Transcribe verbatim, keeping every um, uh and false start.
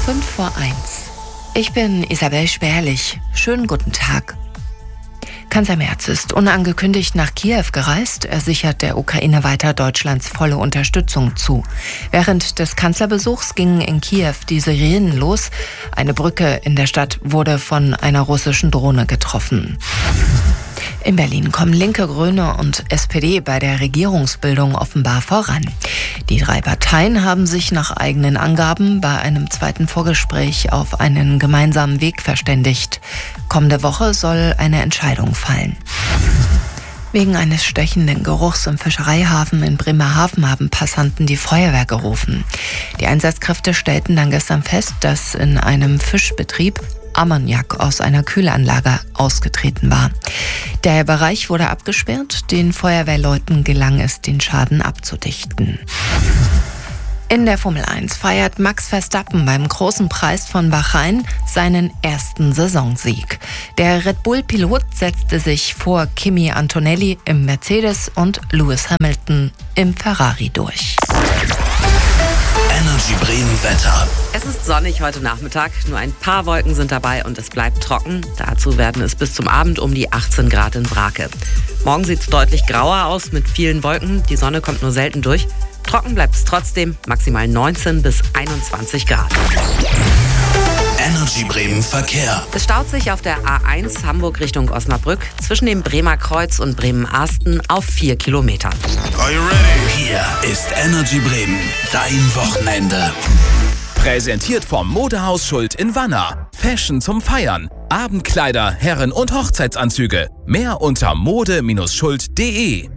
fünf vor eins. Ich bin Isabel Spärlich. Schönen guten Tag. Kanzler Merz ist unangekündigt nach Kiew gereist. Er sichert der Ukraine weiter Deutschlands volle Unterstützung zu. Während des Kanzlerbesuchs gingen in Kiew die Sirenen los. Eine Brücke in der Stadt wurde von einer russischen Drohne getroffen. In Berlin kommen Linke, Grüne und S P D bei der Regierungsbildung offenbar voran. Die drei Parteien haben sich nach eigenen Angaben bei einem zweiten Vorgespräch auf einen gemeinsamen Weg verständigt. Kommende Woche soll eine Entscheidung fallen. Wegen eines stechenden Geruchs im Fischereihafen in Bremerhaven haben Passanten die Feuerwehr gerufen. Die Einsatzkräfte stellten dann gestern fest, dass in einem Fischbetrieb Ammoniak aus einer Kühlanlage ausgetreten war. Der Bereich wurde abgesperrt, den Feuerwehrleuten gelang es, den Schaden abzudichten. In der Formel eins feiert Max Verstappen beim Großen Preis von Bahrain seinen ersten Saisonsieg. Der Red Bull-Pilot setzte sich vor Kimi Antonelli im Mercedes und Lewis Hamilton im Ferrari durch. Energy Bremen Wetter. Es ist sonnig heute Nachmittag, nur ein paar Wolken sind dabei und es bleibt trocken. Dazu werden es bis zum Abend um die achtzehn Grad in Brake. Morgen sieht es deutlich grauer aus mit vielen Wolken, die Sonne kommt nur selten durch. Trocken bleibt es trotzdem, maximal neunzehn bis einundzwanzig Grad. Energy Bremen Verkehr. Es staut sich auf der A eins Hamburg Richtung Osnabrück zwischen dem Bremer Kreuz und Bremen-Arsten auf vier Kilometer. Are you ready? Hier ist Energy Bremen, dein Wochenende. Präsentiert vom Modehaus Schuld in Wanner. Fashion zum Feiern. Abendkleider, Herren- und Hochzeitsanzüge. Mehr unter mode Bindestrich schuld punkt de.